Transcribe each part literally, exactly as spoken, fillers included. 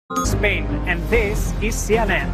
Spain, and this is C N N.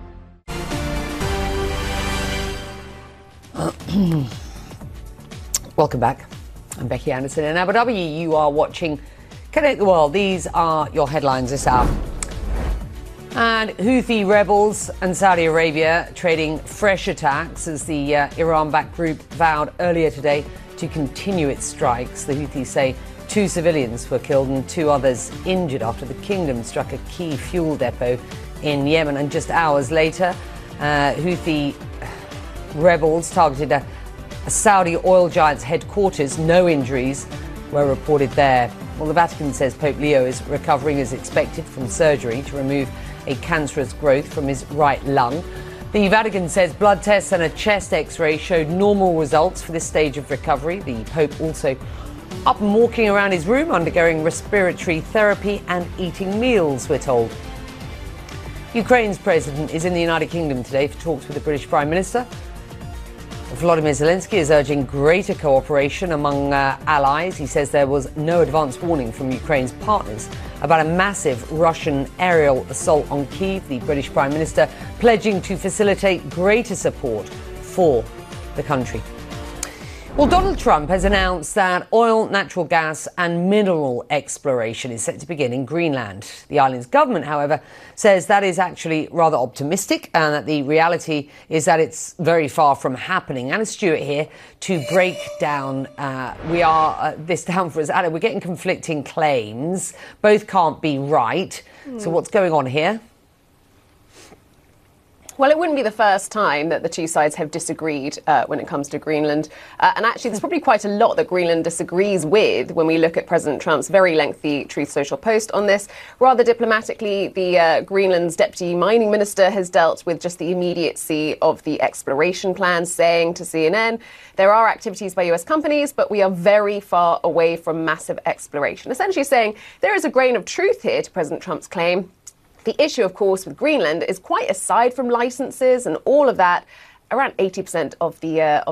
Welcome back. I'm Becky Anderson in Abu Dhabi. You are watching Connect the World. These are your headlines this hour. And Houthi rebels and Saudi Arabia trading fresh attacks as the uh, Iran-backed group vowed earlier today to continue its strikes. The Houthis say two civilians were killed and two others injured after the kingdom struck a key fuel depot in Yemen. And just hours later, uh, Houthi rebels targeted a, a Saudi oil giant's headquarters. No injuries were reported there. Well, the Vatican says Pope Leo is recovering as expected from surgery to remove a cancerous growth from his right lung. The Vatican says blood tests and a chest x-ray showed normal results for this stage of recovery. The Pope also up and walking around his room, undergoing respiratory therapy and eating meals, we're told. Ukraine's president is in the United Kingdom today for talks with the British Prime Minister. Volodymyr Zelensky is urging greater cooperation among uh, allies. He says there was no advance warning from Ukraine's partners about a massive Russian aerial assault on Kyiv. The British Prime Minister pledging to facilitate greater support for the country. Well, Donald Trump has announced that oil, natural gas and mineral exploration is set to begin in Greenland. The island's government, however, says that is actually rather optimistic and that the reality is that it's very far from happening. Anna Stewart here to break down, uh, we are uh, this down for us. Anna, we're getting conflicting claims. Both can't be right. Mm. So what's going on here? Well, it wouldn't be the first time that the two sides have disagreed uh, when it comes to Greenland. Uh, and actually, there's probably quite a lot that Greenland disagrees with when we look at President Trump's very lengthy Truth Social post on this. Rather diplomatically, the uh, Greenland's deputy mining minister has dealt with just the immediacy of the exploration plans, saying to C N N, there are activities by U S companies, but we are very far away from massive exploration. Essentially saying there is a grain of truth here to President Trump's claim. The issue, of course, with Greenland is quite aside from licenses and all of that, around eighty percent of the uh, of